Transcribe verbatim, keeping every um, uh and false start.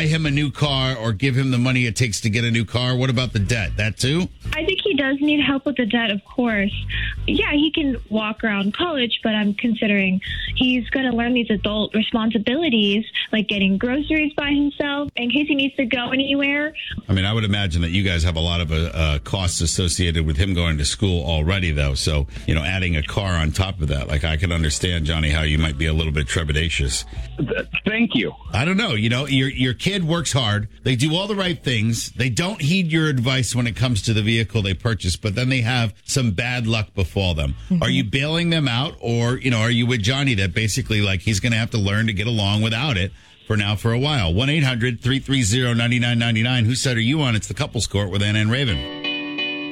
buy him a new car or give him the money it takes to get a new car? What about the debt? That too? I think he does need help with the debt, of course. Yeah, he can walk around college, but I'm considering he's going to learn these adult responsibilities, like getting groceries by himself in case he needs to go anywhere. I mean, I would imagine that you guys have a lot of uh, uh, costs associated with him going to school already, though. So, you know, adding a car on top of that, like I can understand, Johnny, how you might be a little bit trepidatious. Thank you. I don't know. You know, your your kid works hard. They do all the right things. They don't heed your advice when it comes to the vehicle they purchase, but then they have some bad luck befall them. Mm-hmm. Are you bailing them out, or, you know, are you with Johnny that basically, like, he's going to have to learn to get along without it for now for a while? one eight hundred three three zero nine nine nine nine. Whose side are you on? It's the Couples Court with Anna and Raven.